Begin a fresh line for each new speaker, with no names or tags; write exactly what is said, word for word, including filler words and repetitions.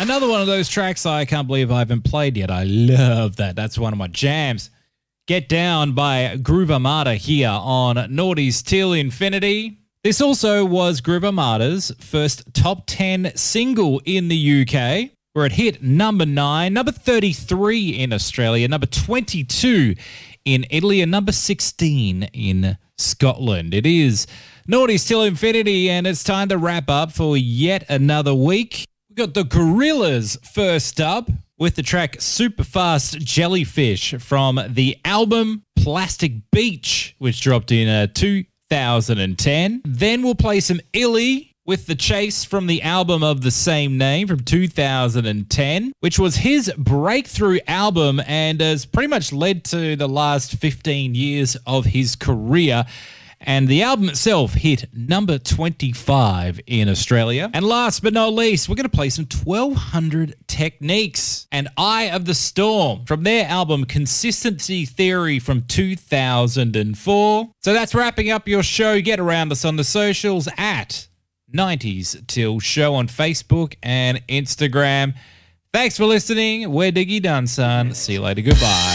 Another one of those tracks I can't believe I haven't played yet. I love that. That's one of my jams. Get Down by Groove Armada here on Naughty's Till Infinity. This also was Groove Armada's first top ten single in the U K, where it hit number nine, number thirty-three in Australia, number twenty-two in Italy, and number sixteen in Scotland. It is Naughty's Till Infinity, and it's time to wrap up for yet another week. We've got the Gorillaz first up with the track Superfast Jellyfish from the album Plastic Beach, which dropped in uh, two thousand ten. Then we'll play some Illy with The Chase from the album of the same name from two thousand ten, which was his breakthrough album and has pretty much led to the last fifteen years of his career. And the album itself hit number twenty-five in Australia. And last but not least, we're going to play some twelve hundred Techniques and Eye of the Storm from their album Consistency Theory from two thousand four. So that's wrapping up your show. Get around us on the socials at nineties Till Show on Facebook and Instagram. Thanks for listening. We're Diggy Dunsun. See you later. Goodbye.